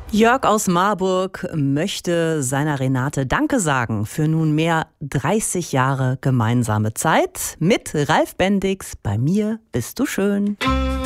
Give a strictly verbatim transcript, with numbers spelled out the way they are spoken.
Jörg aus Marburg möchte seiner Renate Danke sagen für nunmehr dreißig Jahre gemeinsame Zeit mit Ralf Bendix. Bei mir bist du schön.